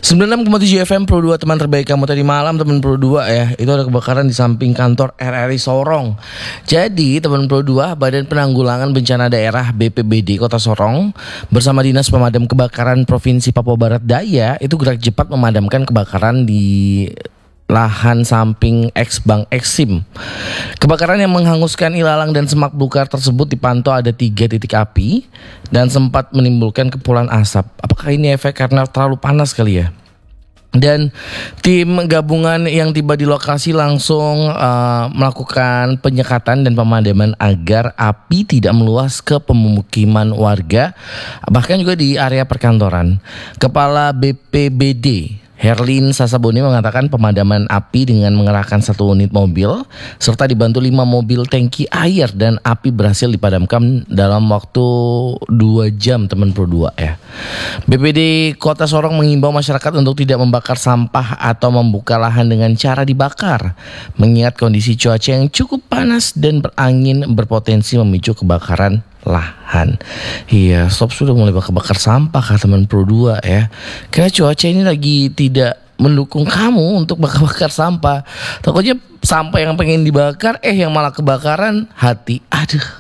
96,7 FM Pro 2, teman terbaik kamu tadi malam, teman Pro 2 ya. Itu ada kebakaran di samping kantor RRI Sorong. Jadi teman Pro 2, Badan Penanggulangan Bencana Daerah BPBD Kota Sorong bersama Dinas Pemadam Kebakaran Provinsi Papua Barat Daya itu gerak cepat memadamkan kebakaran di lahan samping ex-bank Exim. Kebakaran yang menghanguskan ilalang dan semak belukar tersebut dipantau ada 3 titik api dan sempat menimbulkan kepulan asap. Apakah ini efek karena terlalu panas kali ya? Dan tim gabungan yang tiba di lokasi langsung melakukan penyekatan dan pemadaman agar api tidak meluas ke pemukiman warga, bahkan juga di area perkantoran. Kepala BPBD Herlin Sasaboni mengatakan pemadaman api dengan mengerahkan 1 unit mobil serta dibantu 5 mobil tangki air, dan api berhasil dipadamkan dalam waktu 2 jam teman Pro 2 ya. BPD Kota Sorong mengimbau masyarakat untuk tidak membakar sampah atau membuka lahan dengan cara dibakar, mengingat kondisi cuaca yang cukup panas dan berangin berpotensi memicu kebakaran lahan. Iya, stop sudah mulai bakar sampah kah teman Pro 2 ya. Karena cuaca ini lagi tidak mendukung kamu untuk bakar sampah. Takutnya sampah yang pengen dibakar yang malah kebakaran, hati. Aduh.